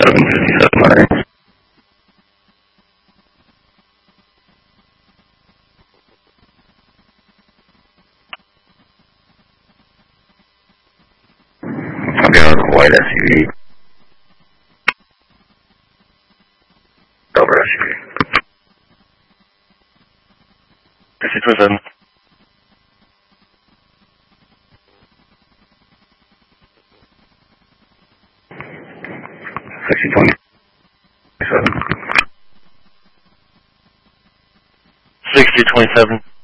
757, alright. I'll be on a white SUV. Over SUV. 627. 6027. 6027.